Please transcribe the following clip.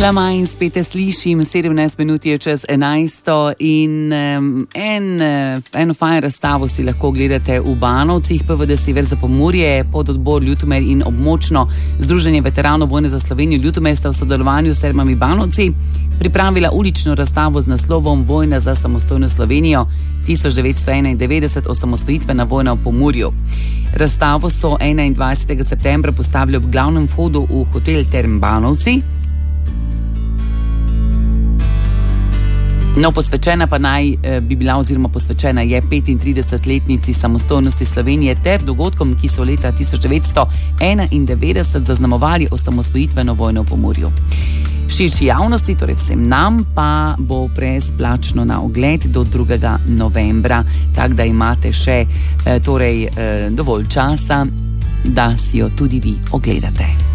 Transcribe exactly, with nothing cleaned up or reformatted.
Lama in spet te slišim, sedemnajst minut je čez enajsto in um, en, eno fajn razstavo si lahko gledate v Banovcih, P V D Sever za Pomurje, pododbor Ljutomer in območno Združenje veteranov vojne za Slovenijo Ljutomer sta v sodelovanju s Termami Banovci pripravila ulično razstavo z naslovom Vojna za samostojno Slovenijo tisoč devetsto enaindevetdeset, osamosvojitvena vojna v Pomurju. Razstavo so enaindvajsetega septembra postavili ob glavnem vhodu v hotel Term Banovci. No, posvečena pa naj bi bila oziroma posvečena je petintridesetletnici samostojnosti Slovenije ter dogodkom, ki so leta tisoč devetsto enaindevetdeset zaznamovali osamosvojitveno vojno v Pomurju. Širši javnosti, torej vsem nam, pa bo brezplačno na ogled do drugega novembra, tako da imate še torej dovolj časa, da si jo tudi vi ogledate.